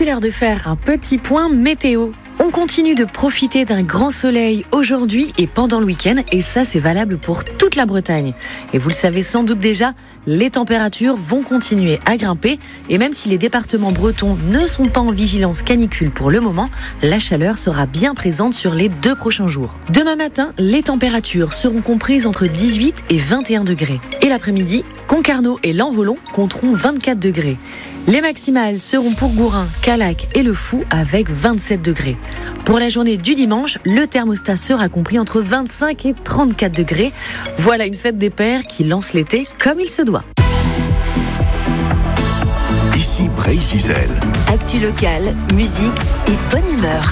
C'est l'heure de faire un petit point météo. On continue de profiter d'un grand soleil aujourd'hui et pendant le week-end, et ça c'est valable pour toute la Bretagne. Et vous le savez sans doute déjà, les températures vont continuer à grimper, et même si les départements bretons ne sont pas en vigilance canicule pour le moment, la chaleur sera bien présente sur les 2 prochains jours. Demain matin, les températures seront comprises entre 18 et 21 degrés. Et l'après-midi, Concarneau et Lanvolon compteront 24 degrés. Les maximales seront pour Gourin, Callac et Le Fou avec 27 degrés. Pour la journée du dimanche, le thermostat sera compris entre 25 et 34 degrés. Voilà une fête des pères qui lance l'été comme il se doit. Ici Bray-Cizelle. Actu locale, musique et bonne humeur.